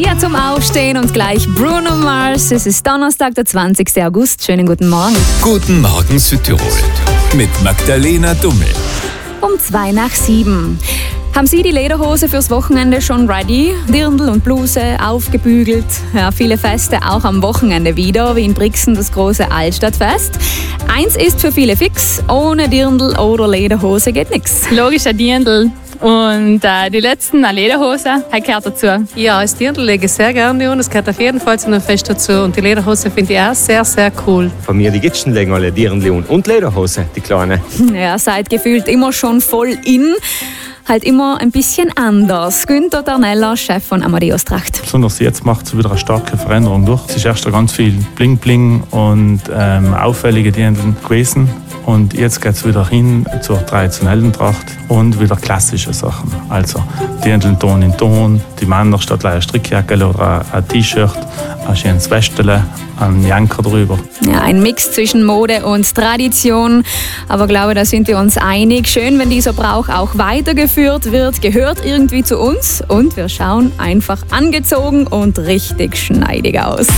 Sia zum Aufstehen und gleich Bruno Mars. Es ist Donnerstag, der 20. August. Schönen guten Morgen. Guten Morgen Südtirol mit Magdalena Dummel. Um 6:02. Haben Sie die Lederhose fürs Wochenende schon ready? Dirndl und Bluse aufgebügelt. Ja, viele Feste auch am Wochenende wieder, wie in Brixen das große Altstadtfest. Eins ist für viele fix, ohne Dirndl oder Lederhose geht nichts. Logisch ein Dirndl. Und die letzten eine Lederhose, gehört dazu. Ja, das Dirndl lege ich sehr gerne an. Es gehört auf jeden Fall zu einem Fest dazu. Und die Lederhose finde ich auch sehr, sehr cool. Von mir die Gitschen legen alle Dirndl an. Und Lederhose, die kleine. Ja, seid gefühlt immer schon voll in. Halt immer ein bisschen anders. Günther Darnella, Chef von Amadeus Tracht. Besonders jetzt macht es wieder eine starke Veränderung durch. Es ist erst ganz viel Bling-Bling und auffällige Dirndl gewesen. Und jetzt geht es wieder hin zur traditionellen Tracht und wieder klassische Sachen. Also Dirndl Ton in Ton, die Männer statt eine Strickjacke oder ein T-Shirt, ein schönes Westele, ein Janker drüber. Ja, ein Mix zwischen Mode und Tradition. Aber ich glaube, da sind wir uns einig. Schön, wenn dieser Brauch auch weitergeführt wird, gehört irgendwie zu uns. Und wir schauen einfach angezogen und richtig schneidig aus.